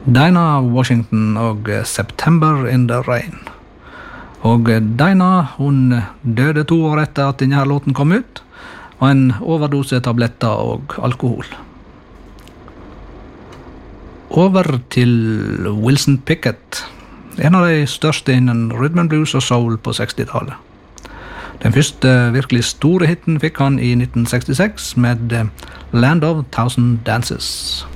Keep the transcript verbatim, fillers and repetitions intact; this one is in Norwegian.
Dinah Washington og September in the Rain. Og Dinah, hun døde to år etter at denne låten kom ut, og en overdose tabletter og alkohol. Over til Wilson Pickett, en av de største innen rhythm and blues og soul på sekstitallet. Den første virkelig store hitten fikk han i nitten sekstiseks med Land of Thousand Dances.